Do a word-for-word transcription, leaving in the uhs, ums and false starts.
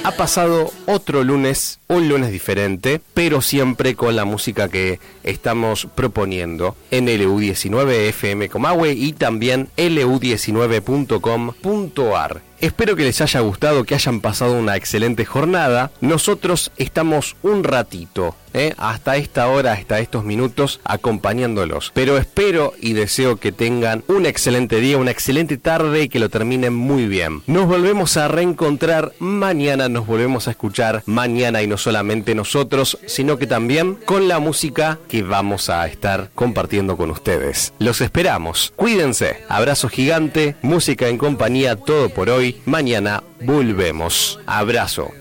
Ha pasado otro lunes, un lunes diferente, pero siempre con la música que estamos proponiendo en L U diecinueve F M Comahue y también L U diecinueve punto com punto a r. Espero que les haya gustado, que hayan pasado una excelente jornada. Nosotros estamos un ratito, ¿eh? hasta esta hora, hasta estos minutos, acompañándolos. Pero espero y deseo que tengan un excelente día, una excelente tarde y que lo terminen muy bien. Nos volvemos a reencontrar mañana, nos volvemos a escuchar mañana y no solamente nosotros, sino que también con la música que vamos a estar compartiendo con ustedes. Los esperamos. Cuídense. Abrazo gigante, música en compañía, todo por hoy. Mañana volvemos. Abrazo.